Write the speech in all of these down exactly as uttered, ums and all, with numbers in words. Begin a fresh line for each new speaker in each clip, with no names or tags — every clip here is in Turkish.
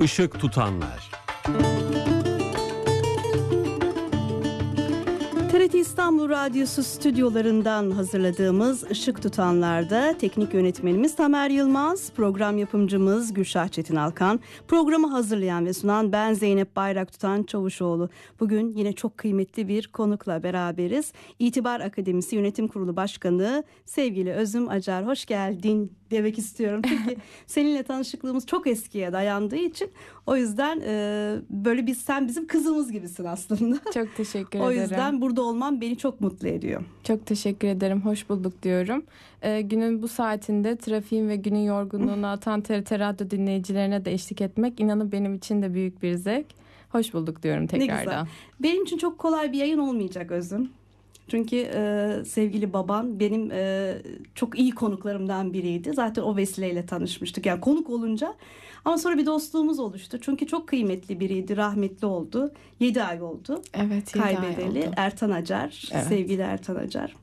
Işık tutanlar.
T R T İstanbul Radyosu stüdyolarından hazırladığımız Işık Tutanlar'da teknik yönetmenimiz Tamer Yılmaz, program yapımcımız Gülşah Çetin Alkan, programı hazırlayan ve sunan ben Zeynep Bayraktutan Çavuşoğlu. Bugün yine çok kıymetli bir konukla beraberiz. İtibar Akademisi Yönetim Kurulu Başkanı sevgili Özüm Acar, hoş geldin demek istiyorum. Çünkü seninle tanışıklığımız çok eskiye dayandığı için o yüzden e, böyle biz sen bizim kızımız gibisin aslında.
Çok teşekkür
o
ederim.
O yüzden burada olmam beni çok mutlu ediyor.
Çok teşekkür ederim. Hoş bulduk diyorum. Ee, günün bu saatinde trafiğin ve günün yorgunluğunu atan T R T Radyo dinleyicilerine de eşlik etmek inanın benim için de büyük bir zevk. Hoş bulduk diyorum tekrardan. Ne güzel.
Benim için çok kolay bir yayın olmayacak Özüm. Çünkü e, sevgili baban benim e, çok iyi konuklarımdan biriydi. Zaten o vesileyle tanışmıştık. Yani konuk olunca ama sonra bir dostluğumuz oluştu. Çünkü çok kıymetli biriydi. Rahmetli oldu. yedi ay oldu.
Evet, yedi
kaybedeli.
ay oldu.
Ertan Acar.
Evet.
Sevgili Ertan Acar.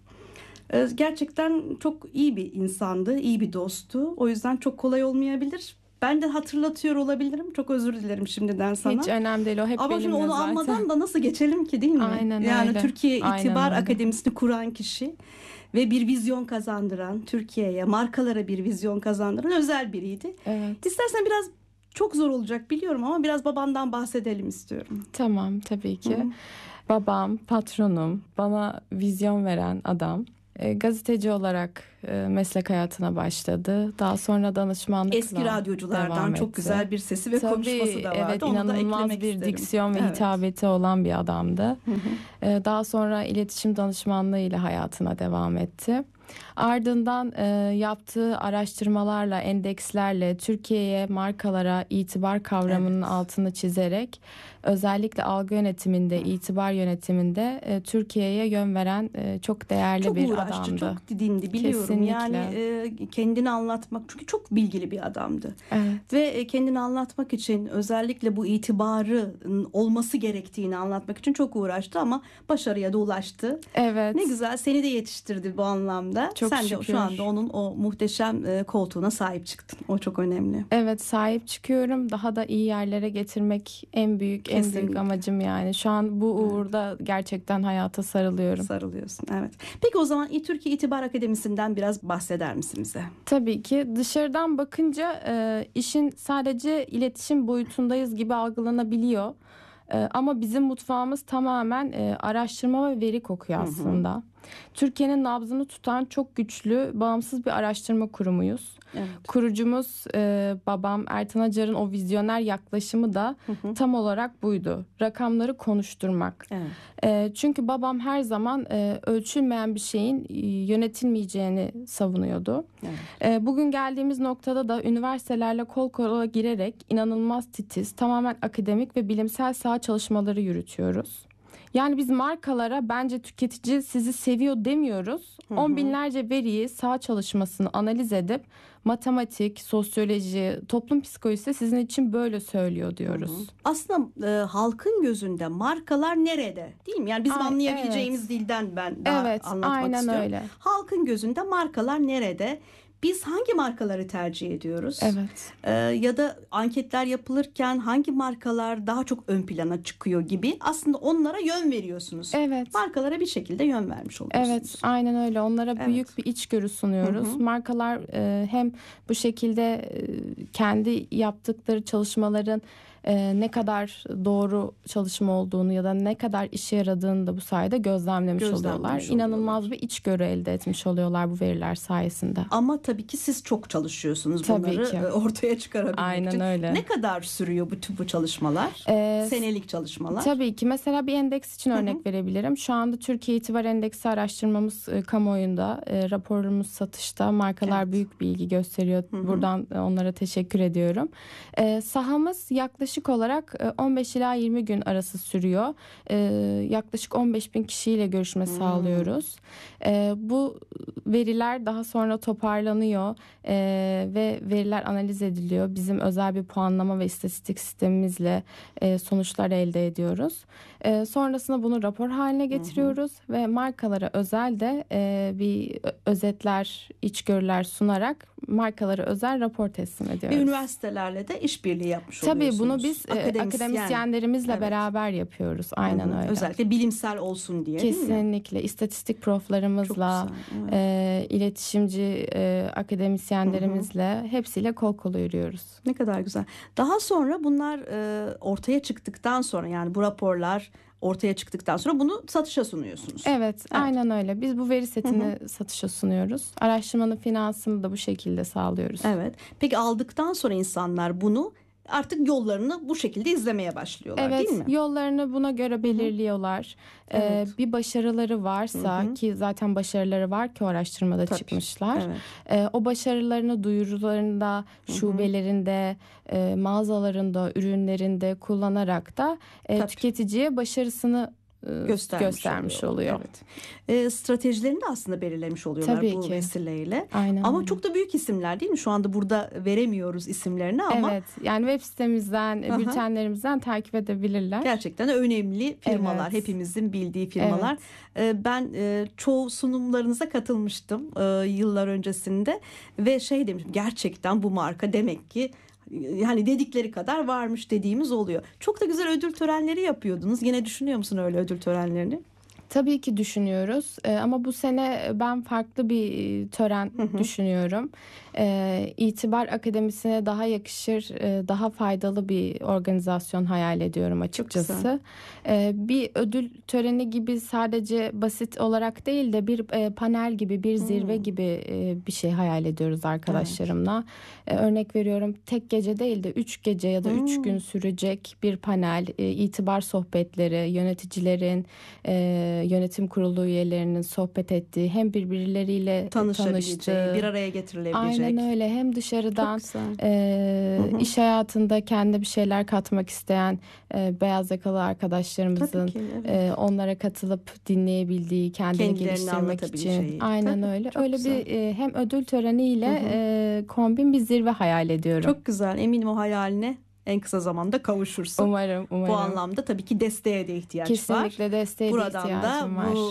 E, gerçekten çok iyi bir insandı. İyi bir dosttu. O yüzden çok kolay olmayabilir. Ben de hatırlatıyor olabilirim. Çok özür dilerim şimdiden sana.
Hiç önemli değil, o hep
ama
benimle
şimdi onu
zaten.
anmadan da nasıl geçelim ki, değil mi?
Aynen
yani
öyle.
Türkiye
Aynen
İtibar
öyle.
Akademisi'ni kuran kişi ve bir vizyon kazandıran, Türkiye'ye, markalara bir vizyon kazandıran özel biriydi.
Evet.
İstersen biraz, çok zor olacak biliyorum ama biraz babandan bahsedelim istiyorum.
Tamam, tabii ki.
Hı.
Babam, patronum, bana vizyon veren adam. E, gazeteci olarak e, meslek hayatına başladı. Daha sonra danışmanlıkla
eski radyoculardan çok güzel bir sesi ve
Tabii,
konuşması da vardı.
Evet,
Onu da
inanılmaz
eklemek
bir
isterim.
diksiyon ve
Evet.
hitabeti olan bir adamdı.
Hı hı.
E, daha sonra iletişim danışmanlığı ile hayatına devam etti. Ardından e, yaptığı araştırmalarla, endekslerle Türkiye'ye, markalara itibar kavramının
Evet.
altını çizerek özellikle algı yönetiminde, itibar yönetiminde e, Türkiye'ye yön veren e, çok değerli
çok
bir
uğraştı,
adamdı.
çok didindi biliyorum.
Kesinlikle.
Yani e, kendini anlatmak, çünkü çok bilgili bir adamdı.
Evet.
Ve e, kendini anlatmak için, özellikle bu itibarın olması gerektiğini anlatmak için çok uğraştı ama başarıya da ulaştı.
Evet.
Ne güzel, seni de yetiştirdi bu anlamda.
Çok
Sen
şükür.
de şu anda onun o muhteşem e, koltuğuna sahip çıktın. O çok önemli.
Evet, sahip çıkıyorum. Daha da iyi yerlere getirmek en büyük,
Kesinlikle.
en büyük amacım yani. Şu an bu uğurda gerçekten hayata sarılıyorum.
Sarılıyorsun, evet. Peki o zaman Türkiye İtibar Akademisi'nden biraz bahseder misin bize?
Tabii ki dışarıdan bakınca e, işin sadece iletişim boyutundayız gibi algılanabiliyor. E, ama bizim mutfağımız tamamen e, araştırma ve veri kokuyor aslında. Hı hı. Türkiye'nin nabzını tutan çok güçlü, bağımsız bir araştırma kurumuyuz.
Evet.
Kurucumuz e, babam Ertan Acar'ın o vizyoner yaklaşımı da hı hı. tam olarak buydu. Rakamları konuşturmak.
Evet.
E, çünkü babam her zaman e, ölçülmeyen bir şeyin e, yönetilmeyeceğini savunuyordu. Evet. E, bugün geldiğimiz noktada da üniversitelerle kol kola girerek inanılmaz titiz, tamamen akademik ve bilimsel saha çalışmaları yürütüyoruz. Yani biz markalara bence tüketici sizi seviyor demiyoruz. Hı hı. On binlerce veriyi, saha çalışmasını analiz edip matematik, sosyoloji, toplum psikolojisi sizin için böyle söylüyor diyoruz. Hı hı.
Aslında e, halkın gözünde markalar nerede? Değil mi? Yani bizim Ay, anlayabileceğimiz evet. dilden ben daha
evet,
anlatmak
aynen
istiyorum.
Öyle.
Halkın gözünde markalar nerede? Biz hangi markaları tercih ediyoruz?
Evet.
Ee, ya da anketler yapılırken hangi markalar daha çok ön plana çıkıyor gibi aslında onlara yön veriyorsunuz.
Evet.
Markalara bir şekilde yön vermiş oluyorsunuz.
Evet, aynen öyle. Onlara
evet.
büyük bir içgörü sunuyoruz. Hı hı. Markalar e, hem bu şekilde e, kendi yaptıkları çalışmaların e, ne kadar doğru çalışma olduğunu ya da ne kadar işe yaradığını da bu sayede gözlemlemiş, gözlemlemiş oluyorlar. oluyorlar. İnanılmaz bir içgörü elde etmiş oluyorlar bu veriler sayesinde.
Ama tabii ki siz çok çalışıyorsunuz
tabii
bunları
ki.
ortaya çıkarabilmek
Aynen
için.
öyle.
Ne kadar sürüyor bu bu çalışmalar? Ee, Senelik çalışmalar.
Tabii ki. Mesela bir endeks için
Hı-hı.
örnek verebilirim. Şu anda Türkiye İtibar Endeksi araştırmamız e, kamuoyunda, e, raporumuz satışta. Markalar evet. büyük bir ilgi gösteriyor. Hı-hı. Buradan e, onlara teşekkür ediyorum. E, sahamız yaklaşık olarak e, on beş ila yirmi gün arası sürüyor. E, yaklaşık on beş bin kişiyle görüşme Hı-hı. sağlıyoruz. E, bu veriler daha sonra toparlanıyor. toplanıyor e, ve veriler analiz ediliyor. Bizim özel bir puanlama ve istatistik sistemimizle e, sonuçlar elde ediyoruz. E, sonrasında bunu rapor haline getiriyoruz hı hı. ve markalara özel de e, bir özetler, içgörüler sunarak markalara özel rapor teslim ediyoruz.
Ve üniversitelerle de işbirliği yapmış
Tabii
oluyorsunuz.
bunu biz Akademisyen. akademisyenlerimizle evet. beraber yapıyoruz. Aynen Hı-hı. öyle.
Özellikle bilimsel olsun diye.
Kesinlikle. İstatistik proflarımızla, evet. e, iletişimci e, akademisyenlerimizle Hı-hı. hepsiyle kol kola yürüyoruz.
Ne kadar güzel. Daha sonra bunlar e, ortaya çıktıktan sonra, yani bu raporlar ortaya çıktıktan sonra bunu satışa sunuyorsunuz.
Evet, evet. aynen öyle. Biz bu veri setini Hı-hı. satışa sunuyoruz. Araştırmanın finansını da bu şekilde sağlıyoruz.
Evet. Peki aldıktan sonra insanlar bunu artık yollarını bu şekilde izlemeye başlıyorlar
evet,
değil mi?
Evet, yollarını buna göre belirliyorlar. Ee, evet. Bir başarıları varsa Hı-hı. ki zaten başarıları var ki o araştırmada Tabii. çıkmışlar. Evet. Ee, o başarılarını duyurularında, şubelerinde, e, mağazalarında, ürünlerinde kullanarak da e, tüketiciye başarısını göstermiş, göstermiş oluyor. oluyor.
Evet. E, stratejilerini de aslında belirlemiş oluyorlar Tabii bu ki. vesileyle.
Aynen
ama
öyle.
çok da büyük isimler değil mi? Şu anda burada veremiyoruz isimlerini ama.
Evet. Yani web sitemizden, Aha. bültenlerimizden takip edebilirler.
Gerçekten önemli firmalar. Evet. Hepimizin bildiği firmalar. Evet. E, ben e, çoğu sunumlarınıza katılmıştım e, yıllar öncesinde ve şey demiştim, gerçekten bu marka demek ki yani dedikleri kadar varmış dediğimiz oluyor. Çok da güzel ödül törenleri yapıyordunuz. Yine düşünüyor musun öyle ödül törenlerini?
Tabii ki düşünüyoruz ee, ama bu sene ben farklı bir tören hı hı. düşünüyorum. Ee, İtibar Akademisi'ne daha yakışır, daha faydalı bir organizasyon hayal ediyorum açıkçası. Ee, bir ödül töreni gibi sadece basit olarak değil de bir e, panel gibi, bir zirve hmm. gibi e, bir şey hayal ediyoruz arkadaşlarımla. Evet. Ee, örnek veriyorum, tek gece değil de üç gece ya da hmm. üç gün sürecek bir panel, e, itibar sohbetleri, yöneticilerin e, yönetim kurulu üyelerinin sohbet ettiği, hem birbirleriyle tanıştığı,
bir araya getirilebilecek.
Aynen öyle. Hem dışarıdan e, iş hayatında kendi bir şeyler katmak isteyen e, beyaz yakalı arkadaşlarımızın ki, evet. e, onlara katılıp dinleyebildiği, kendini Kendilerini geliştirmek için. Şeyi. Aynen Tabii, öyle. Öyle güzel. bir e, hem ödül töreniyle e, kombin bir zirve hayal ediyorum.
Çok güzel. Eminim o hayaline en kısa zamanda kavuşursun.
Umarım, umarım.
Bu anlamda tabii ki desteğe de ihtiyaç
Kesinlikle
var.
Kesinlikle desteğe
Buradan
de ihtiyacım
da
var.
Bu,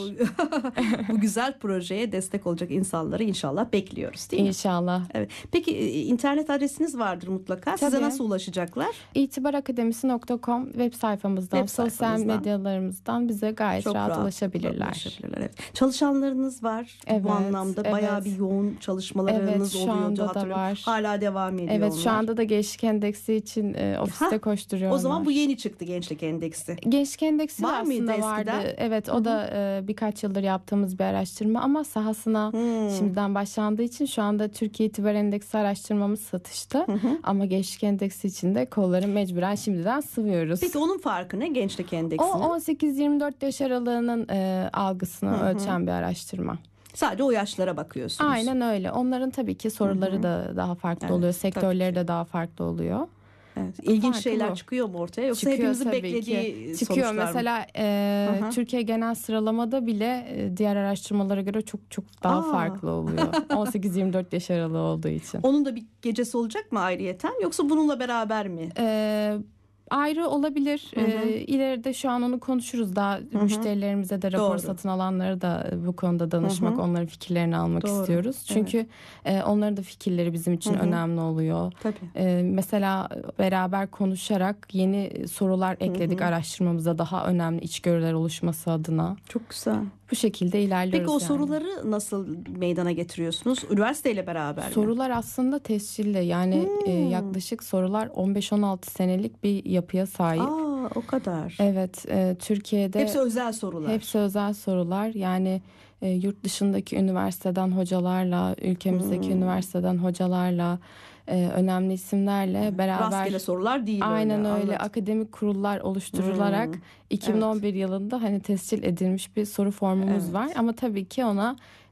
bu güzel projeye destek olacak insanları inşallah bekliyoruz değil mi?
İnşallah.
Evet. Peki internet adresiniz vardır mutlaka. Tabii. Size nasıl ulaşacaklar?
itibarakademisi nokta com web sayfamızdan, web sosyal medyalarımızdan bize gayet
Çok
rahat,
rahat
ulaşabilirler.
ulaşabilirler. Evet. Çalışanlarınız var. Evet, bu anlamda evet. bayağı bir yoğun çalışmalarınız
evet,
oluyordu hatırlıyorum. Hala devam ediyor
Evet,
onlar.
şu anda da Gençlik Endeksi için e, ofiste ha, koşturuyorlar.
O zaman bu yeni çıktı Gençlik Endeksi.
Gençlik Endeksi
var
aslında
mıydı
vardı.
eskiden?
Evet, o Hı-hı. da e, birkaç yıldır yaptığımız bir araştırma ama sahasına hmm. şimdiden başlandığı için şu anda Türkiye İtibar Endeksi araştırmamız satışta. Hı-hı. Ama Gençlik Endeksi için de kolları mecburen şimdiden sıvıyoruz.
Peki onun farkı ne Gençlik Endeksi'nin?
O on sekiz yirmi dört yaş aralığının e, algısını Hı-hı. ölçen bir araştırma.
Sadece o yaşlara bakıyorsunuz.
Aynen öyle. Onların tabii ki soruları Hı-hı. da daha farklı evet, oluyor. Sektörleri de daha farklı oluyor.
Evet. İlginç Farklı şeyler bu. çıkıyor mu ortaya? Yoksa çıkıyor, hepimizin beklediği ki.
Çıkıyor.
sonuçlar
Mesela e, Türkiye genel sıralamada bile e, diğer araştırmalara göre çok çok daha Aa. farklı oluyor. on sekiz yirmi dört yaş aralığı olduğu için.
Onun da bir gecesi olacak mı ayrıyeten? Yoksa bununla beraber mi?
Evet. Ayrı olabilir. Hı hı. Ee, ileride şu an onu konuşuruz. Daha hı hı. müşterilerimize de rapor Doğru. satın alanları da bu konuda danışmak, hı hı. onların fikirlerini almak Doğru. istiyoruz. Çünkü evet. e, onların da fikirleri bizim için hı hı. önemli oluyor.
Tabii.
E, mesela beraber konuşarak yeni sorular ekledik hı hı. araştırmamıza, daha önemli içgörüler oluşması adına.
Çok güzel.
Bu şekilde ilerliyoruz.
Peki o
yani.
soruları nasıl meydana getiriyorsunuz? Üniversiteyle beraber mi?
Sorular aslında tescilli. Yani hmm. e, yaklaşık sorular on beş on altı senelik bir yapıya sahip.
Aa, o kadar.
Evet. E, Türkiye'de
hepsi özel sorular.
Hepsi özel sorular. Yani e, yurt dışındaki üniversiteden hocalarla, ülkemizdeki hmm. üniversiteden hocalarla, e, önemli isimlerle hmm. beraber.
Rastgele sorular değil.
Aynen
öyle,
öyle.
Anladım.
Akademik kurullar oluşturularak hmm. iki bin on bir evet. yılında hani tescil edilmiş bir soru formumuz evet. var. Ama tabii ki ona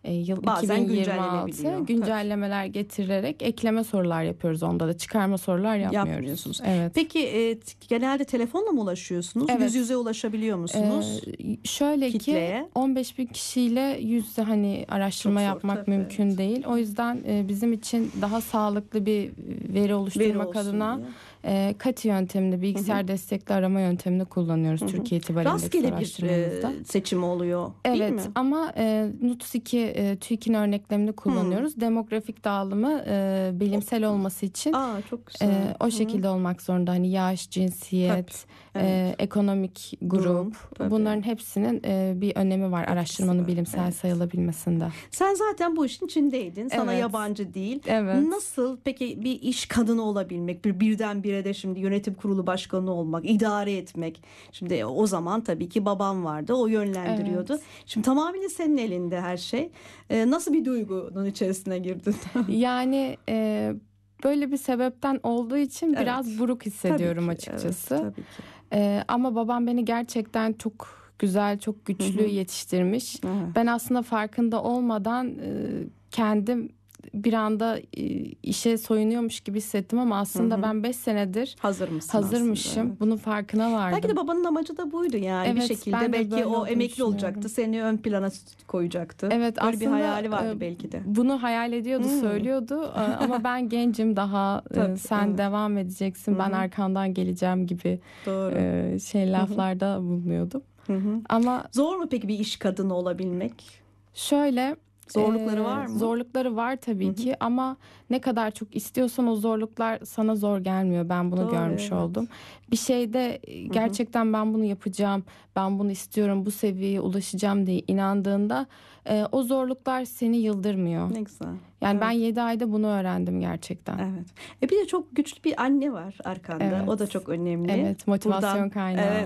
e, yıl
Bazen
iki bin yirmi
güncellenebiliyor.
altı güncellemeler getirerek ekleme sorular yapıyoruz onda da. Çıkarma sorular yapmıyoruz.
Yapmıyorsunuz.
Evet.
Peki e, genelde telefonla mı ulaşıyorsunuz?
Evet.
Yüz yüze ulaşabiliyor musunuz?
Ee, şöyle
Kitleye?
ki on beş bin kişiyle yüz yüze hani araştırma
Çok zor,
yapmak
tabii,
mümkün
evet.
değil. O yüzden e, bizim için daha sağlıklı bir veri oluşturmak
Veri olsun
adına
diye.
e, KATI yöntemini, bilgisayar
Hı hı.
destekli arama yöntemini kullanıyoruz
Hı hı.
Türkiye İtibar Endeksi
Rastgele bir
araştırmamızda.
e, seçim oluyor değil mi?
Evet ama e, NUTS iki e, TÜİK'in örneklerini kullanıyoruz. Demografik dağılımı e, bilimsel olması için
Aa, çok güzel.
e, o
Hı.
şekilde olmak zorunda. Hani yaş, cinsiyet,
Tabii,
e,
evet.
ekonomik grup,
Durum, tabii.
bunların hepsinin e, bir önemi var araştırmanın
var,
bilimsel
evet.
sayılabilmesinde.
Sen zaten bu işin içindeydin. Sana
Evet.
yabancı değil.
Evet.
Nasıl peki bir iş kadını olabilmek, bir birdenbire de şimdi yönetim kurulu başkanı olmak, idare etmek. Şimdi o zaman tabii ki babam vardı. O yönlendiriyordu.
Evet.
Şimdi tamamıyla senin elinde her şey. Ee, nasıl bir duygunun içerisine girdin?
Yani e, böyle bir sebepten olduğu için
Evet.
biraz buruk hissediyorum
Tabii ki,
açıkçası.
evet, tabii ki.
E, ama babam beni gerçekten çok güzel, çok güçlü
Hı hı.
yetiştirmiş.
Evet.
Ben aslında farkında olmadan e, kendim bir anda e, işe soyunuyormuş gibi hissettim ama aslında
Hı hı.
ben beş senedir
Hazır mısın
hazırmışım.
aslında? Evet.
Bunun farkına vardım.
Belki de babanın amacı da buydu yani
Evet,
bir
ben
şekilde
de
belki
böyle
o
olduğunu
emekli
düşünüyorum.
olacaktı, seni ön plana koyacaktı.
Evet,
Böyle
aslında
bir hayali vardı
e,
belki de.
bunu hayal ediyordu,
Hmm.
söylüyordu E, ama ben gencim daha, e,
Tabii,
sen
evet.
devam edeceksin, ben
Hı hı.
arkandan geleceğim gibi
Doğru.
e, şey laflarda bulunuyordum.
Hı hı.
Ama
Zor mu peki bir iş kadını olabilmek?
şöyle
Zorlukları
e,
var mı?
Zorlukları var tabii
Hı hı.
ki ama ne kadar çok istiyorsan o zorluklar sana zor gelmiyor. Ben bunu
Doğru,
görmüş
evet.
oldum. Bir şeyde e, gerçekten ben bunu yapacağım, ben bunu istiyorum, bu seviyeye ulaşacağım diye inandığında e, o zorluklar seni yıldırmıyor.
Ne güzel.
Yani
Evet.
ben yedi ayda bunu öğrendim gerçekten.
Evet. E bir de çok güçlü bir anne var arkanda.
Evet.
O da çok önemli.
Evet, motivasyon
Buradan,
kaynağı.
evet,